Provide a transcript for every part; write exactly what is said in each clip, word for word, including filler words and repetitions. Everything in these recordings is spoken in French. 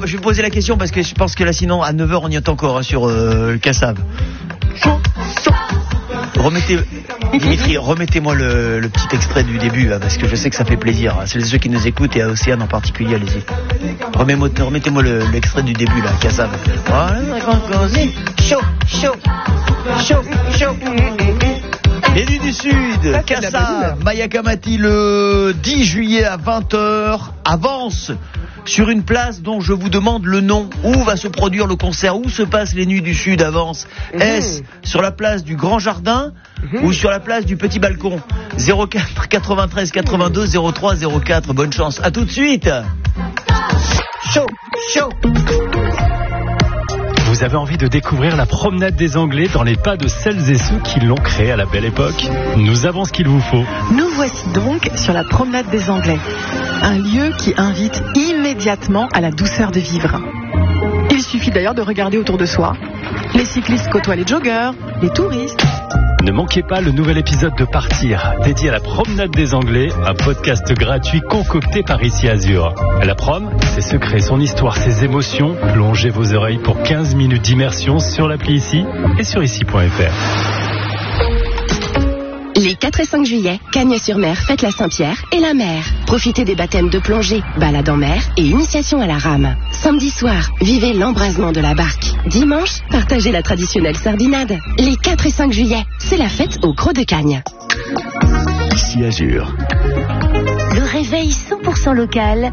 je vais poser la question parce que je pense que là, sinon, à neuf heures, on y est encore hein, sur euh, le Kassav. Chaud, chaud. Remettez, Dimitri, remettez-moi le, le petit extrait du début, là, parce que je sais que ça fait plaisir. Hein. C'est ceux qui nous écoutent et à Océane en particulier, allez-y. Remettez-moi, remettez-moi le, l'extrait du début, là, Kassav. Voilà, chaud, chaud, chaud, chaud. Les nuits du Sud, Kassav, Maya Kamati, le dix juillet à vingt heures, avance sur une place dont je vous demande le nom. Où va se produire le concert? Où se passent les Nuits du Sud? Avance. Mmh. Est-ce sur la place du Grand Jardin mmh. ou sur la place du Petit Balcon? Zéro quatre quatre-vingt-treize quatre-vingt-deux zéro trois zéro quatre. Bonne chance. À tout de suite. Chaud, chaud. Vous avez envie de découvrir la promenade des Anglais dans les pas de celles et ceux qui l'ont créée à la belle époque? Nous avons ce qu'il vous faut. Nous voici donc sur la promenade des Anglais. Un lieu qui invite immédiatement à la douceur de vivre. Il suffit d'ailleurs de regarder autour de soi. Les cyclistes côtoient les joggeurs, les touristes. Ne manquez pas le nouvel épisode de Partir, dédié à la promenade des Anglais, un podcast gratuit concocté par Ici Azur. La prom, ses secrets, son histoire, ses émotions. Plongez vos oreilles pour quinze minutes d'immersion sur l'appli Ici et sur ici point f r. Les quatre et cinq juillet, Cagnes-sur-Mer fête la Saint-Pierre et la mer. Profitez des baptêmes de plongée, balade en mer et initiation à la rame. Samedi soir, vivez l'embrasement de la barque. Dimanche, partagez la traditionnelle sardinade. Les quatre et cinq juillet, c'est la fête au Creux de Cagnes. Ici Azur. Le réveil cent pour cent local.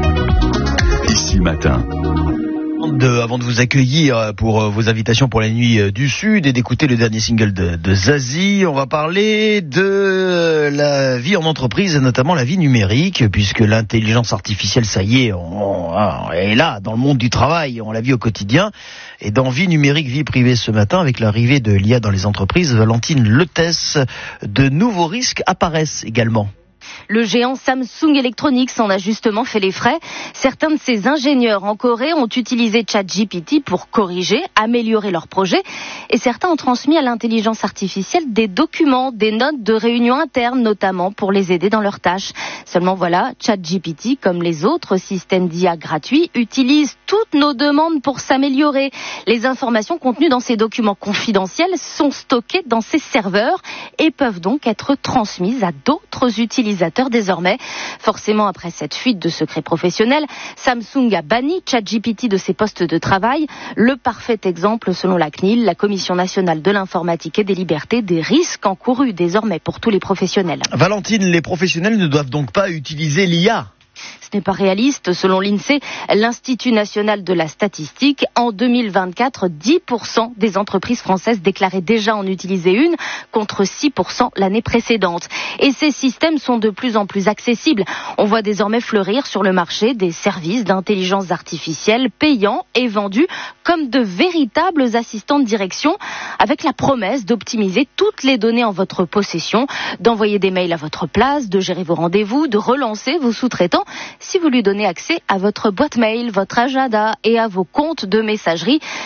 Ici matin. De, avant de vous accueillir pour euh, vos invitations pour la nuit euh, du Sud et d'écouter le dernier single de, de Zazie, on va parler de la vie en entreprise et notamment la vie numérique, puisque l'intelligence artificielle, ça y est, on, on est là dans le monde du travail, on la vit au quotidien. Et dans Vie numérique, vie privée ce matin, avec l'arrivée de l'I A dans les entreprises, Valentine Lettès, de nouveaux risques apparaissent également. Le géant Samsung Electronics en a justement fait les frais. Certains de ses ingénieurs en Corée ont utilisé ChatGPT pour corriger, améliorer leurs projets. Et certains ont transmis à l'intelligence artificielle des documents, des notes de réunions internes, notamment pour les aider dans leurs tâches. Seulement voilà, ChatGPT, comme les autres systèmes d'I A gratuits, utilise toutes nos demandes pour s'améliorer. Les informations contenues dans ces documents confidentiels sont stockées dans ses serveurs et peuvent donc être transmises à d'autres utilisateurs désormais. Forcément, après cette fuite de secrets professionnels, Samsung a banni ChatGPT de ses postes de travail. Le parfait exemple, selon la C N I L, la Commission nationale de l'informatique et des libertés, des risques encourus désormais pour tous les professionnels. Valentine, les professionnels ne doivent donc pas utiliser l'I A? Ce n'est pas réaliste. Selon l'INSEE, l'Institut national de la statistique, en deux mille vingt-quatre, dix pour cent des entreprises françaises déclaraient déjà en utiliser une, contre six pour cent l'année précédente. Et ces systèmes sont de plus en plus accessibles. On voit désormais fleurir sur le marché des services d'intelligence artificielle payants et vendus comme de véritables assistants de direction, avec la promesse d'optimiser toutes les données en votre possession, d'envoyer des mails à votre place, de gérer vos rendez-vous, de relancer vos sous-traitants si vous lui donnez accès à votre boîte mail, votre agenda et à vos comptes de messagerie.